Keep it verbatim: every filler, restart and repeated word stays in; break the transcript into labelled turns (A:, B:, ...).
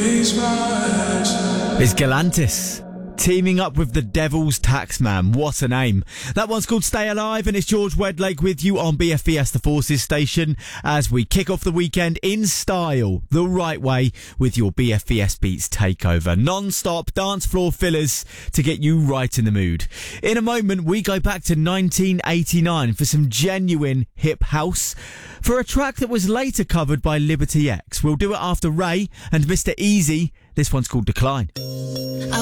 A: It's Galantis. Teaming up with the Devil's Taxman. What a name. That one's called Stay Alive, and it's George Wedlake with you on B F B S The Forces station as we kick off the weekend in style, the right way, with your B F B S Beats takeover. Non-stop dance floor fillers to get you right in the mood. In a moment, we go back to nineteen eighty-nine for some genuine hip house, for a track that was later covered by Liberty X. We'll do it after Ray and Mister Easy. This one's called Decline.
B: I